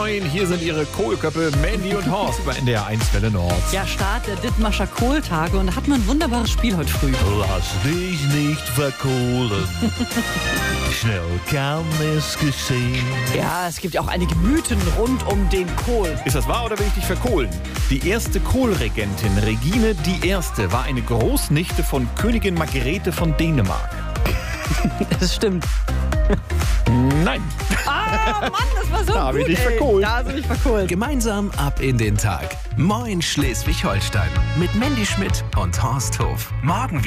Moin, hier sind Ihre Kohlköppe Mandy und Horst bei NDR 1 Welle Nord. Ja, Start der Dithmarscher Kohltage und da hat man ein wunderbares Spiel heute früh. Lass dich nicht verkohlen. Schnell kann es geschehen. Ja, es gibt ja auch einige Mythen rund um den Kohl. Ist das wahr oder will ich dich verkohlen? Die erste Kohlregentin Regine I. war eine Großnichte von Königin Margarete von Dänemark. Das stimmt. Nein. Ah, Mann, das war so Da hab ich gut, dich ey. verkohlt. Da hast du mich verkohlt. Gemeinsam ab in den Tag. Moin Schleswig-Holstein. Mit Mandy Schmidt und Horst Hof. Morgen wieder.